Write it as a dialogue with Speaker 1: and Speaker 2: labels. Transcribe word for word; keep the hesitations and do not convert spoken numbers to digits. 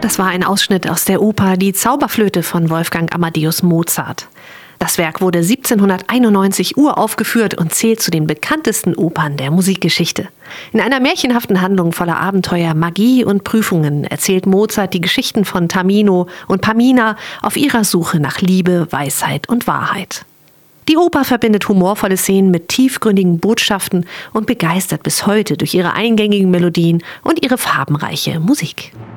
Speaker 1: Das war ein Ausschnitt aus der Oper Die Zauberflöte von Wolfgang Amadeus Mozart. Das Werk wurde siebzehnhunderteinundneunzig uraufgeführt und zählt zu den bekanntesten Opern der Musikgeschichte. In einer märchenhaften Handlung voller Abenteuer, Magie und Prüfungen erzählt Mozart die Geschichten von Tamino und Pamina auf ihrer Suche nach Liebe, Weisheit und Wahrheit. Die Oper verbindet humorvolle Szenen mit tiefgründigen Botschaften und begeistert bis heute durch ihre eingängigen Melodien und ihre farbenreiche Musik.